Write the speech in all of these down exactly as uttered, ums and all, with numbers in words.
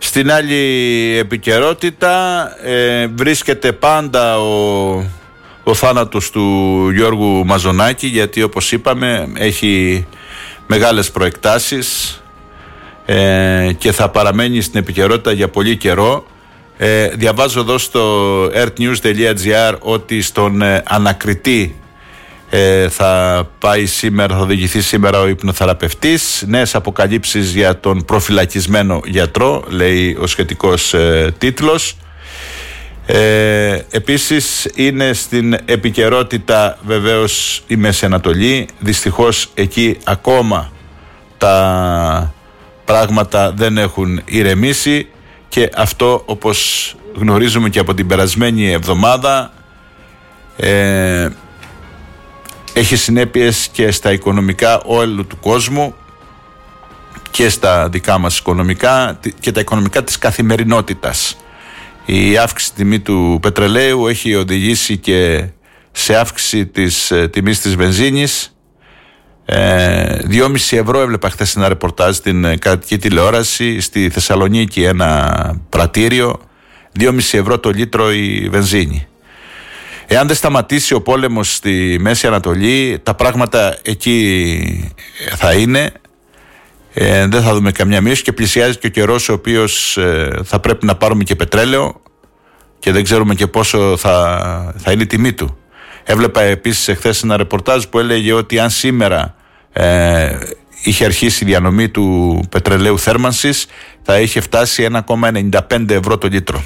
Στην άλλη επικαιρότητα ε, βρίσκεται πάντα ο, ο θάνατος του Γιώργου Μαζονάκη, γιατί όπως είπαμε έχει μεγάλες προεκτάσεις ε, και θα παραμένει στην επικαιρότητα για πολύ καιρό. Ε, διαβάζω εδώ στο earthnews.gr ότι στον ε, ανακριτή ε, θα πάει σήμερα, θα οδηγηθεί σήμερα ο υπνοθεραπευτής. Νέες αποκαλύψεις για τον προφυλακισμένο γιατρό, λέει ο σχετικός ε, τίτλος. Ε, επίσης είναι στην επικαιρότητα βεβαίως η Μέση Ανατολή. Δυστυχώς εκεί ακόμα τα πράγματα δεν έχουν ηρεμήσει και αυτό, όπως γνωρίζουμε και από την περασμένη εβδομάδα, ε, έχει συνέπειες και στα οικονομικά όλου του κόσμου και στα δικά μας οικονομικά και τα οικονομικά της καθημερινότητας. Η αύξηση τιμή του πετρελαίου έχει οδηγήσει και σε αύξηση της ε, τιμής της βενζίνης. Ε, δυόμισι ευρώ έβλεπα χθες ένα ρεπορτάζ στην ε, κρατική τηλεόραση. Στη Θεσσαλονίκη ένα πρατήριο, δυόμισι ευρώ το λίτρο η βενζίνη. Εάν δεν σταματήσει ο πόλεμος στη Μέση Ανατολή, τα πράγματα εκεί θα είναι. Ε, δεν θα δούμε καμιά μείωση και πλησιάζει και ο καιρός ο οποίος ε, θα πρέπει να πάρουμε και πετρέλαιο και δεν ξέρουμε και πόσο θα, θα είναι η τιμή του. Έβλεπα επίσης εχθές ένα ρεπορτάζ που έλεγε ότι αν σήμερα ε, είχε αρχίσει η διανομή του πετρελαίου θέρμανσης, θα είχε φτάσει ένα κόμμα ενενήντα πέντε ευρώ το λίτρο.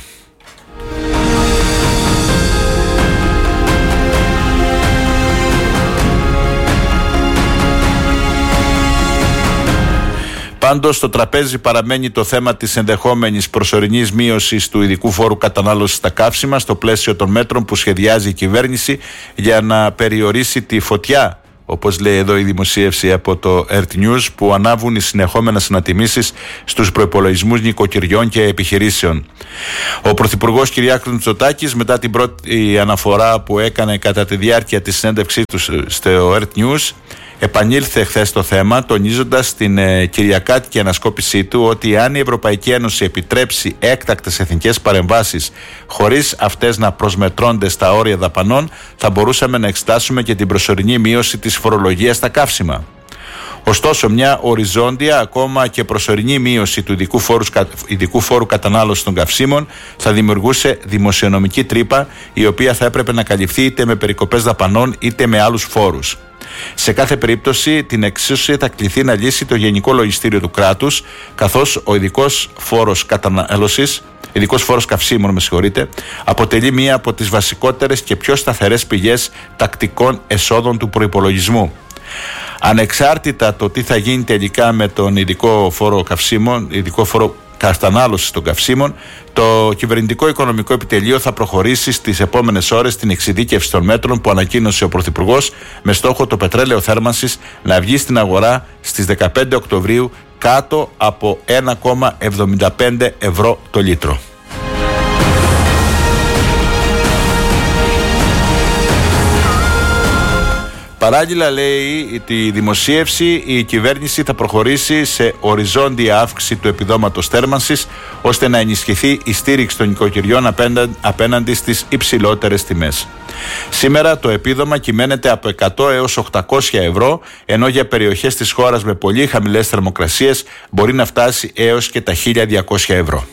Πάντως στο τραπέζι παραμένει το θέμα της ενδεχόμενης προσωρινής μείωσης του ειδικού φόρου κατανάλωσης στα καύσιμα στο πλαίσιο των μέτρων που σχεδιάζει η κυβέρνηση για να περιορίσει τη φωτιά, όπως λέει εδώ η δημοσίευση από το Earth News, που ανάβουν οι συνεχόμενες ανατιμήσεις στους προϋπολογισμούς νοικοκυριών και επιχειρήσεων. Ο Πρωθυπουργός Κυριάκος Μητσοτάκης, μετά την πρώτη αναφορά που έκανε κατά τη διάρκεια της συνέντευξής του στο Earth News, επανήλθε χθες το θέμα, τονίζοντας στην ε, κυριακάτικη ανασκόπησή του ότι αν η Ευρωπαϊκή Ένωση επιτρέψει έκτακτες εθνικές παρεμβάσεις χωρίς αυτές να προσμετρώνται στα όρια δαπανών, θα μπορούσαμε να εξετάσουμε και την προσωρινή μείωση της φορολογίας στα καύσιμα. Ωστόσο, μια οριζόντια, ακόμα και προσωρινή μείωση του ειδικού φόρου, ειδικού φόρου κατανάλωσης των καυσίμων θα δημιουργούσε δημοσιονομική τρύπα, η οποία θα έπρεπε να καλυφθεί είτε με περικοπές δαπανών είτε με άλλους φόρους. Σε κάθε περίπτωση, την εξίσωση θα κληθεί να λύσει το Γενικό Λογιστήριο του κράτους, καθώς ο ειδικός φόρος κατανάλωσης, ειδικός φόρος καυσίμων, με συγχωρείτε, αποτελεί μία από τις βασικότερες και πιο σταθερές πηγές τακτικών εσόδων του προϋπολογισμού. Ανεξάρτητα το τι θα γίνει τελικά με τον ειδικό φόρο καυσίμων, ειδικό φόρο κατανάλωσης των καυσίμων, το κυβερνητικό οικονομικό επιτελείο θα προχωρήσει στις επόμενες ώρες στην εξειδίκευση των μέτρων που ανακοίνωσε ο Πρωθυπουργός, με στόχο το πετρέλαιο θέρμανσης να βγει στην αγορά στις δεκαπέντε Οκτωβρίου κάτω από ένα κόμμα εβδομήντα πέντε ευρώ το λίτρο. Παράλληλα, λέει τη δημοσίευση, η κυβέρνηση θα προχωρήσει σε οριζόντια αύξηση του επιδόματος θέρμανσης, ώστε να ενισχυθεί η στήριξη των νοικοκυριών απέναντι στις υψηλότερες τιμές. Σήμερα το επίδομα κυμαίνεται από εκατό έως οκτακόσια ευρώ, ενώ για περιοχές της χώρας με πολύ χαμηλές θερμοκρασίες μπορεί να φτάσει έως και τα χίλια διακόσια ευρώ.